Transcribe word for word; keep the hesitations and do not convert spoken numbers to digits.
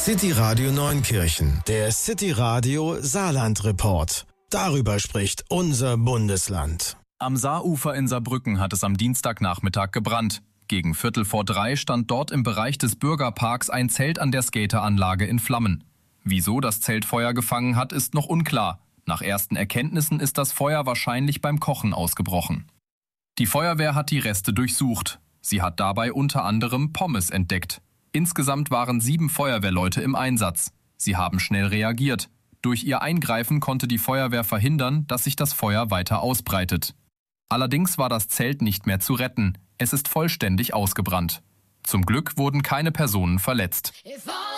City Radio Neunkirchen, der City Radio Saarland Report. Darüber spricht unser Bundesland. Am Saarufer in Saarbrücken hat es am Dienstagnachmittag gebrannt. Gegen Viertel vor drei stand dort im Bereich des Bürgerparks ein Zelt an der Skateranlage in Flammen. Wieso das Zelt Feuer gefangen hat, ist noch unklar. Nach ersten Erkenntnissen ist das Feuer wahrscheinlich beim Kochen ausgebrochen. Die Feuerwehr hat die Reste durchsucht. Sie hat dabei unter anderem Pommes entdeckt. Insgesamt waren sieben Feuerwehrleute im Einsatz. Sie haben schnell reagiert. Durch ihr Eingreifen konnte die Feuerwehr verhindern, dass sich das Feuer weiter ausbreitet. Allerdings war das Zelt nicht mehr zu retten. Es ist vollständig ausgebrannt. Zum Glück wurden keine Personen verletzt.